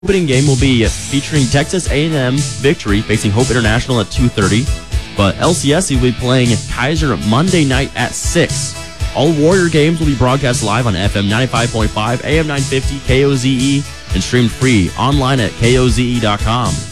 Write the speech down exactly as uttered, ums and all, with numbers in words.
opening game will be featuring Texas A and M Victory facing Hope International at two thirty. But L C S C will be playing Kaiser Monday night at six. All Warrior games will be broadcast live on F M ninety-five point five, A M nine fifty, K O Z E, and streamed free online at K O Z E dot com.